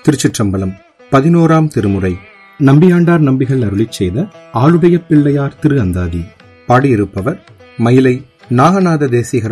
திருச்சிற்றம்பலம். 11ஆம் திருமுறை. நம்பியாண்டார் நம்பிகள் அருளிச் செய்த ஆளுடைய பிள்ளையார் திரு அந்தாதி. பாடியிருப்பவர் மயிலை நாகநாத தேசிகர்